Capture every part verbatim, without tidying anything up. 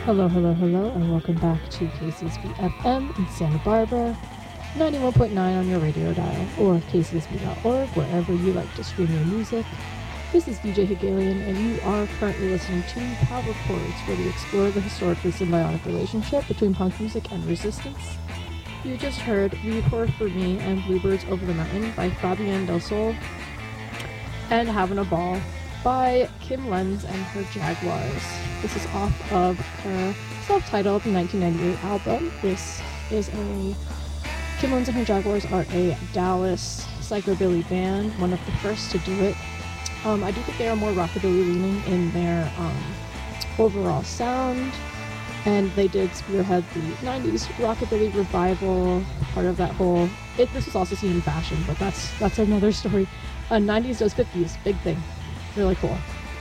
Hello, hello, hello, and welcome back to K C S B F M in Santa Barbara, ninety-one point nine on your radio dial, or k c s b dot org, wherever you like to stream your music. This is D J Hegelian, and you are currently listening to Power Chords, where we explore the historically symbiotic relationship between punk music and resistance. You just heard Report for Me and Bluebirds Over the Mountain by Fabienne Del Sol, and Having a Ball by Kim Lenz and her Jaguars. This is off of her self-titled nineteen ninety-eight album. This is a... Kim Lenz and her Jaguars are a Dallas psychobilly band, one of the first to do it. Um, I do think they are more rockabilly leaning in their um, overall sound, and they did spearhead the nineties rockabilly revival, part of that whole... It, this was also seen in fashion, but that's that's another story. Uh, nineties does fifties, big thing. Really cool.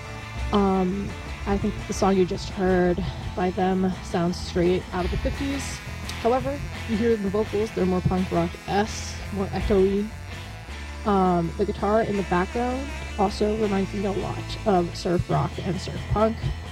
Um, I think the song you just heard by them sounds straight out of the fifties. However, you hear the vocals, they're more punk rock-esque, more echoey. Um, the guitar in the background also reminds me a lot of surf rock and surf punk,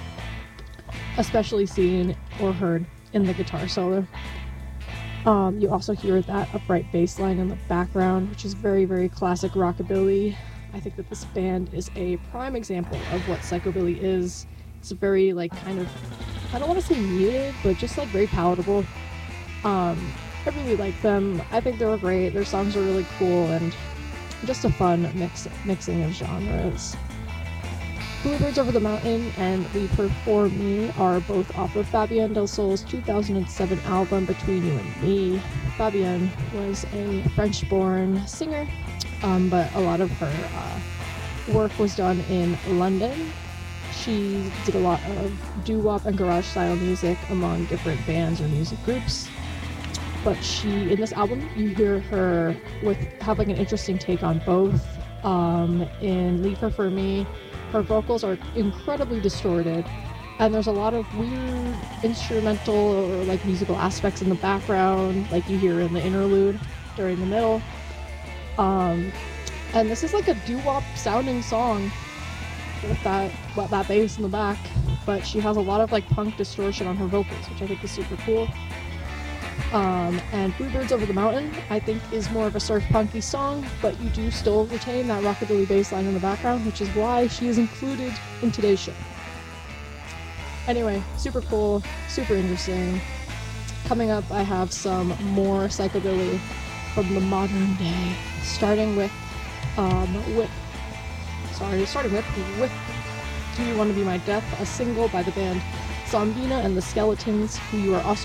especially seen or heard in the guitar solo. Um, you also hear that upright bass line in the background, which is very, very classic rockabilly. I think that this band is a prime example of what psychobilly is. It's very, like, kind of, I don't want to say muted, but just, like, very palatable. Um, I really like them. I think they're great. Their songs are really cool, and just a fun mix mixing of genres. Bluebirds Over the Mountain and Report for Me are both off of Fabienne Del Sol's two thousand seven album Between You and Me. Fabienne was a French-born singer, um, but a lot of her uh, work was done in London. She did a lot of doo-wop and garage-style music among different bands or music groups. But she, in this album, you hear her with have like an interesting take on both. Um, in Leave Her For Me, her vocals are incredibly distorted, and there's a lot of weird instrumental or like musical aspects in the background, like you hear in the interlude during the middle. Um, and this is like a doo-wop sounding song with that, with that bass in the back, but she has a lot of like punk distortion on her vocals, which I think is super cool. Um, and Bluebirds Over the Mountain, I think, is more of a surf punky song, but you do still retain that rockabilly bass line in the background, which is why she is included in today's show. Anyway, super cool, super interesting. Coming up, I have some more psychobilly from the modern day, starting with, um, with, sorry, starting with, with Do You Want to Be My Death, a single by the band Zombina and the Skeletons, who you are also